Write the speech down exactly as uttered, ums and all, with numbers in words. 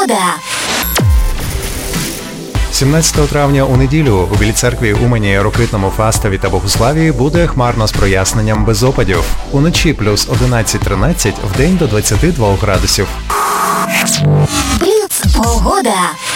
Погода. сімнадцятого травня у неділю у Білій церкві, Умані, Рокитному, Фастові та Богуславії буде хмарно з проясненням без опадів. Уночі плюс одинадцять-тринадцять, вдень до двадцяти двох градусів. Бліц. Погода.